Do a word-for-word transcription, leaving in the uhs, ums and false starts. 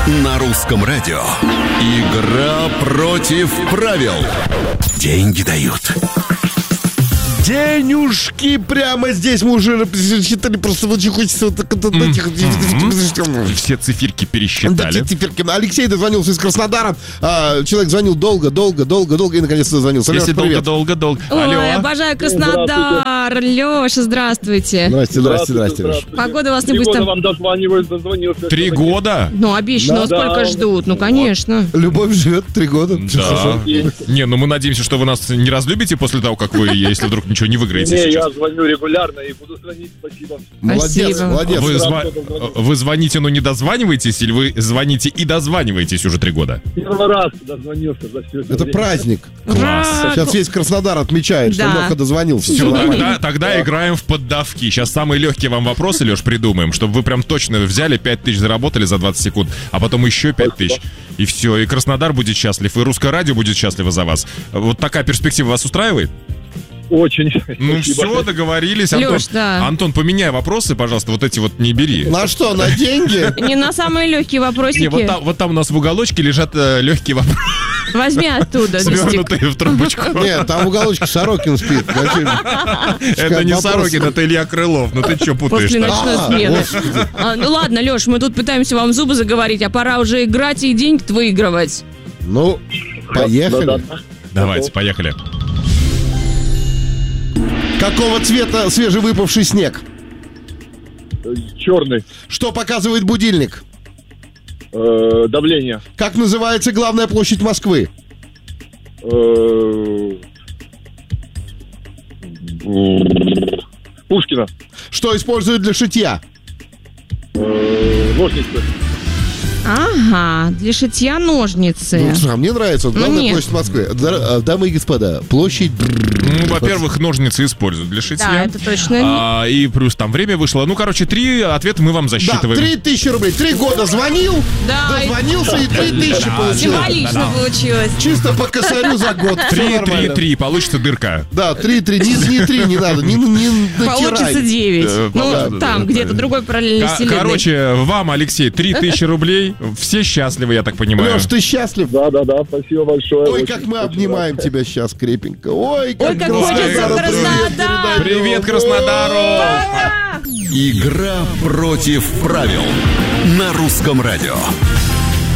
На русском радио. Игра против правил. Деньги дают. Денюшки прямо здесь мы уже считали, просто очень хочется вот так вот этих... Все циферки пересчитали. Алексей дозвонился из Краснодара. Человек звонил долго, долго, долго, долго и наконец-то дозвонился. Если долго, долго, долго. Ой, обожаю Краснодар. Леша, здравствуйте. Здрасте, здрасте, здрасте, Леша. Погода вас не будет там... вам дозваниваюсь, дозвонился. Три года? Ну, обещано, сколько ждут? Ну, конечно. Любовь живет три года. Да. Не, ну мы надеемся, что вы нас не разлюбите после того, как вы, если вдруг ничего не выиграете не, сейчас. я звоню регулярно и буду звонить, спасибо. Молодец, молодец. Вы, зва- вы звоните, но не дозваниваетесь, или вы звоните и дозваниваетесь уже три года? Первый раз дозвонился за все это Это время. праздник. Класс. Сейчас весь Краснодар отмечает, что Да. Леха дозвонился. Все, тогда, тогда играем в поддавки. Сейчас самые легкие вам вопросы, Леш, придумаем, чтобы вы прям точно взяли пять тысяч, заработали за двадцать секунд, а потом еще пять тысяч. И все, и Краснодар будет счастлив, и Русское радио будет счастливо за вас. Вот такая перспектива вас устраивает? Очень. Ну Спасибо. все, договорились. Антон, Лёш, да. Антон, поменяй вопросы, пожалуйста, вот эти вот не бери. На что, на деньги? Не на самые легкие вопросики. Не, вот там, вот там у нас в уголочке лежат э, легкие вопросы, Возьми оттуда, листик. свернутые в трубочку. Нет, там в уголочке Сорокин спит. Это не Сорокин, это Илья Крылов. Ну ты что путаешь? После ночной А, смены. господи. А, ну ладно, Леш, мы тут пытаемся вам зубы заговорить, а пора уже играть и деньги выигрывать. Ну, поехали. Да-да. Давайте, поехали. Какого цвета свежевыпавший снег? Черный. Что показывает будильник? Э, давление. Как называется главная площадь Москвы? Э, Пушкина. Что используют для шитья? Э, ножницы. Ага, для шитья ножницы. Ну, слушай, а мне нравится. Вот Ну, главная нет. площадь Москвы. Дор- Дамы и господа, площадь... Ну, во-первых, ножницы используют для шитья. Да, это точно. А, и плюс там время вышло. Ну, короче, три ответа мы вам Да, засчитываем. три тысячи рублей. Три года звонил, Да, дозвонился и три тысячи получил. символично получилось. Чисто по косарю за год. Всё Три, три, нормально. три. Получится дырка. Да, три, три. Не, не три не надо. Не, не натирай. Получится девять. Э, Ну, да, там, да, где-то да. другой параллельной Ко- вселенной. Короче, вам, Алексей, три тысячи рублей. Все счастливы, я так понимаю. Леш, ты счастлив? Да, да, да, спасибо большое. Ой, Очень как мы очень обнимаем рад. тебя сейчас крепенько. Ой, как, Ой, как Краснодару хочется в привет Краснодар. передаем. Привет, Краснодару! Игра против правил. На русском радио.